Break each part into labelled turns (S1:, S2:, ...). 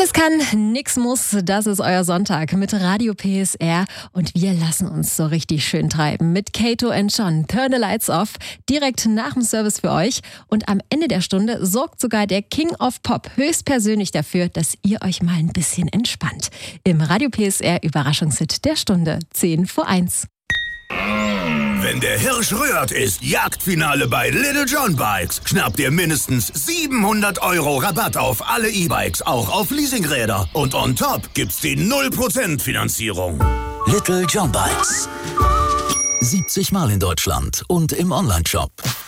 S1: Alles kann, nix muss, das ist euer Sonntag mit Radio PSR und wir lassen uns so richtig schön treiben mit Kato and John, Turn the Lights Off, direkt nach dem Service für euch und am Ende der Stunde sorgt sogar der King of Pop höchstpersönlich dafür, dass ihr euch mal ein bisschen entspannt. Im Radio PSR Überraschungshit der Stunde, 10 vor 1.
S2: Wenn der Hirsch rührt, ist Jagdfinale bei Little John Bikes. Schnappt ihr mindestens 700 € Rabatt auf alle E-Bikes, auch auf Leasingräder. Und on top gibt's die 0% Finanzierung.
S3: Little John Bikes. 70 Mal in Deutschland und im Onlineshop.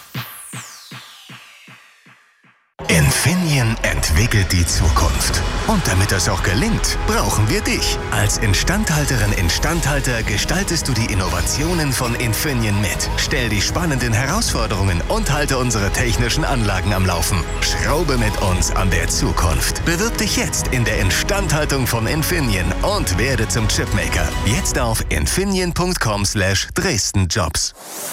S4: Infineon entwickelt die Zukunft. Und damit das auch gelingt, brauchen wir dich. Als Instandhalterin/Instandhalter gestaltest du die Innovationen von Infineon mit. Stell die spannenden Herausforderungen und halte unsere technischen Anlagen am Laufen. Schraube mit uns an der Zukunft. Bewirb dich jetzt in der Instandhaltung von Infineon und werde zum Chipmaker. Jetzt auf infineon.com/DresdenJobs.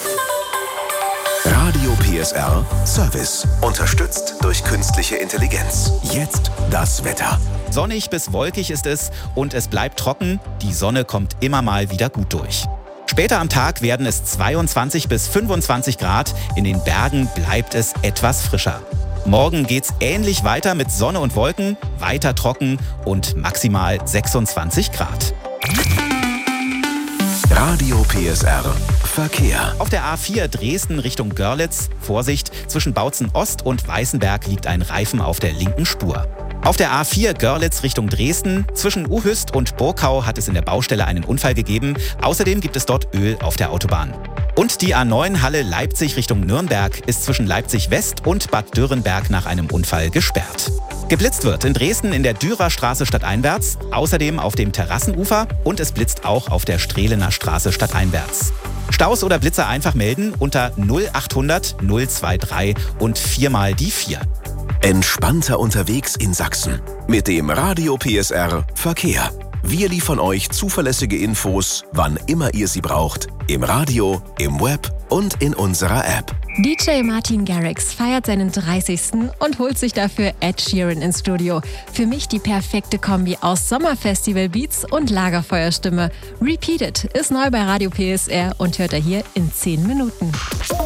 S5: Radio PSR Service. Unterstützt durch künstliche Intelligenz. Jetzt das Wetter.
S6: Sonnig bis wolkig ist es und es bleibt trocken. Die Sonne kommt immer mal wieder gut durch. Später am Tag werden es 22 bis 25 Grad. In den Bergen bleibt es etwas frischer. Morgen geht's ähnlich weiter mit Sonne und Wolken, weiter trocken und maximal 26 Grad.
S5: Radio PSR Verkehr.
S6: Auf der A4 Dresden Richtung Görlitz, Vorsicht, zwischen Bautzen Ost und Weißenberg liegt ein Reifen auf der linken Spur. Auf der A4 Görlitz Richtung Dresden, zwischen Uhüst und Burkau hat es in der Baustelle einen Unfall gegeben. Außerdem gibt es dort Öl auf der Autobahn. Und die A9 Halle Leipzig Richtung Nürnberg ist zwischen Leipzig West und Bad Dürrenberg nach einem Unfall gesperrt. Geblitzt wird in Dresden in der Dürerstraße stadteinwärts, außerdem auf dem Terrassenufer und es blitzt auch auf der Strehlener Straße stadteinwärts. Staus oder Blitzer einfach melden unter 0800 023 und 4 mal die 4.
S5: Entspannter unterwegs in Sachsen. Mit dem Radio PSR Verkehr. Wir liefern euch zuverlässige Infos, wann immer ihr sie braucht. Im Radio, im Web und in unserer App.
S1: DJ Martin Garrix feiert seinen 30. und holt sich dafür Ed Sheeran ins Studio. Für mich die perfekte Kombi aus Sommerfestival-Beats und Lagerfeuerstimme. Repeat It ist neu bei Radio PSR und hört er hier in 10 Minuten.